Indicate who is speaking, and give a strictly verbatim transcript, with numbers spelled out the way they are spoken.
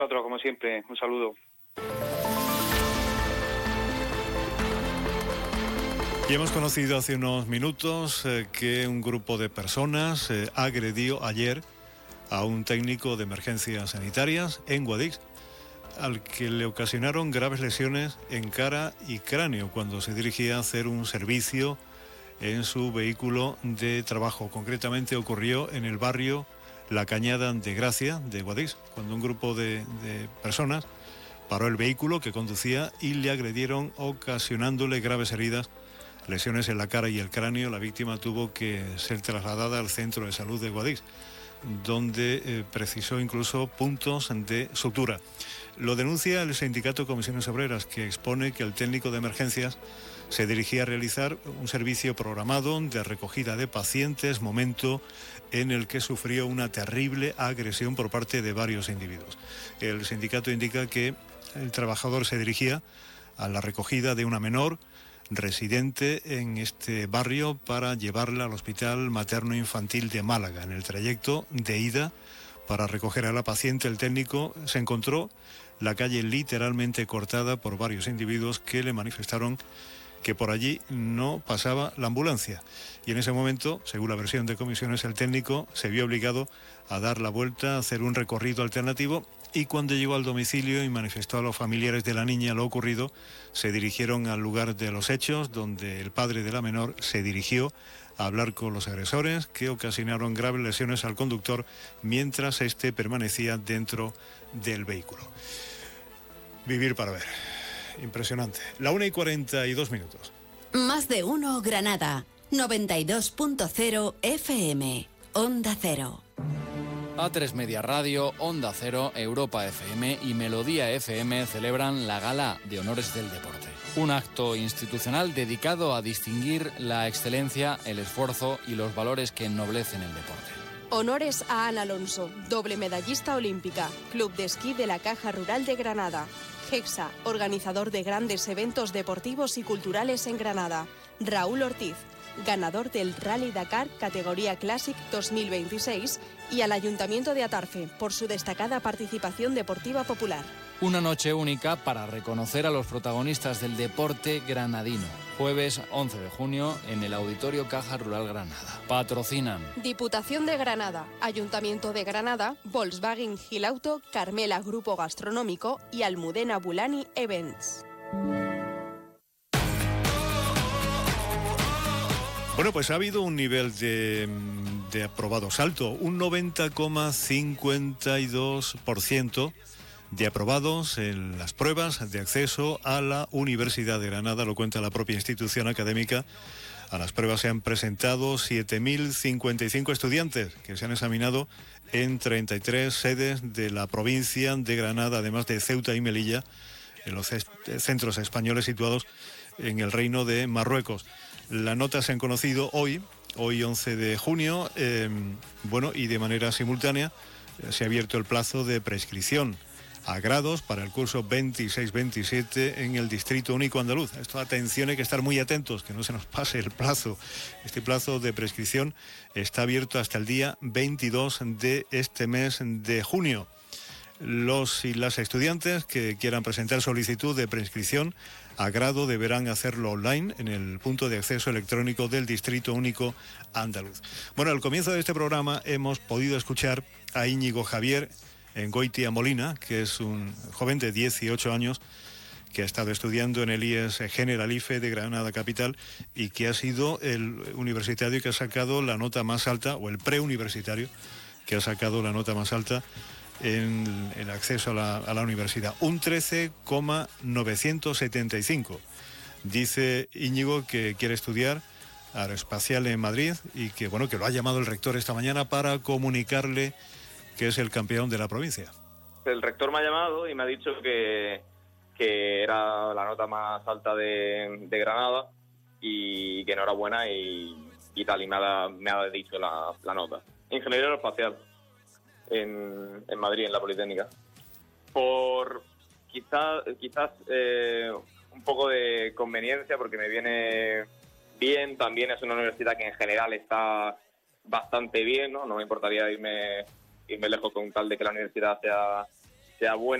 Speaker 1: Nosotros, como siempre, un saludo.
Speaker 2: Y hemos conocido hace unos minutos eh, que un grupo de personas eh, agredió ayer a un técnico de emergencias sanitarias en Guadix, al que le ocasionaron graves lesiones en cara y cráneo cuando se dirigía a hacer un servicio en su vehículo de trabajo. Concretamente ocurrió en el barrio La Cañada de Gracia de Guadix, cuando un grupo de, de personas paró el vehículo que conducía y le agredieron, ocasionándole graves heridas, lesiones en la cara y el cráneo. La víctima tuvo que ser trasladada al centro de salud de Guadix, donde eh, precisó incluso puntos de sutura. Lo denuncia el sindicato Comisiones Obreras, que expone que el técnico de emergencias se dirigía a realizar un servicio programado de recogida de pacientes, momento en el que sufrió una terrible agresión por parte de varios individuos. El sindicato indica que el trabajador se dirigía a la recogida de una menor residente en este barrio para llevarla al Hospital Materno Infantil de Málaga. En el trayecto de ida para recoger a la paciente, el técnico se encontró la calle literalmente cortada por varios individuos que le manifestaron que por allí no pasaba la ambulancia. Y en ese momento, según la versión de Comisiones, el técnico se vio obligado a dar la vuelta, a hacer un recorrido alternativo, y cuando llegó al domicilio y manifestó a los familiares de la niña lo ocurrido, se dirigieron al lugar de los hechos, donde el padre de la menor se dirigió a hablar con los agresores, que ocasionaron graves lesiones al conductor mientras éste permanecía dentro del vehículo. Vivir para ver. Impresionante. La una y cuarenta y dos minutos.
Speaker 3: Más de uno Granada. noventa y dos punto cero F M. Onda Cero.
Speaker 4: A tres Media Radio, Onda Cero, Europa F M y Melodía F M celebran la Gala de Honores del Deporte. Un acto institucional dedicado a distinguir la excelencia, el esfuerzo y los valores que ennoblecen el deporte.
Speaker 5: Honores a Ana Alonso, doble medallista olímpica, Club de Esquí de la Caja Rural de Granada. Hexa, organizador de grandes eventos deportivos y culturales en Granada. Raúl Ortiz, ganador del Rally Dakar categoría Classic dos mil veintiséis, y al Ayuntamiento de Atarfe por su destacada participación deportiva popular.
Speaker 4: Una noche única para reconocer a los protagonistas del deporte granadino. Jueves once de junio en el Auditorio Caja Rural Granada. Patrocinan
Speaker 5: Diputación de Granada, Ayuntamiento de Granada, Volkswagen Gilauto, Carmela Grupo Gastronómico y Almudena Bulani Events.
Speaker 2: Bueno, pues ha habido un nivel de, de aprobados alto, un noventa coma cincuenta y dos por ciento de aprobados en las pruebas de acceso a la Universidad de Granada, lo cuenta la propia institución académica. A las pruebas se han presentado siete mil cincuenta y cinco estudiantes que se han examinado en treinta y tres sedes de la provincia de Granada, además de Ceuta y Melilla, en los centros españoles situados en el Reino de Marruecos. Las notas se han conocido hoy, hoy once de junio, eh, bueno, y de manera simultánea eh, se ha abierto el plazo de prescripción a grados para el curso veintiséis veintisiete en el Distrito Único Andaluz. Esto, atención, hay que estar muy atentos, que no se nos pase el plazo. Este plazo de prescripción está abierto hasta el día veintidós de este mes de junio. Los y las estudiantes que quieran presentar solicitud de prescripción a grado deberán hacerlo online en el punto de acceso electrónico del Distrito Único Andaluz. Bueno, al comienzo de este programa hemos podido escuchar a Íñigo Javier Engoitia Molina, que es un joven de dieciocho años que ha estado estudiando en el I E S Generalife de Granada Capital y que ha sido el universitario que ha sacado la nota más alta, o el preuniversitario que ha sacado la nota más alta en el acceso a la, a la universidad, un trece coma novecientos setenta y cinco. Dice Íñigo que quiere estudiar aeroespacial en Madrid y que, bueno, que lo ha llamado el rector esta mañana para comunicarle que es el campeón de la provincia.
Speaker 6: El rector me ha llamado y me ha dicho que, que era la nota más alta de, de Granada y que enhorabuena y, y tal, y me ha, me ha dicho la, la nota. Ingeniería aeroespacial. En, en Madrid, en la Politécnica, por quizás quizás eh, un poco de conveniencia, porque me viene bien. También es una universidad que en general está bastante bien, no, no me importaría irme irme lejos con tal de que la universidad sea sea buena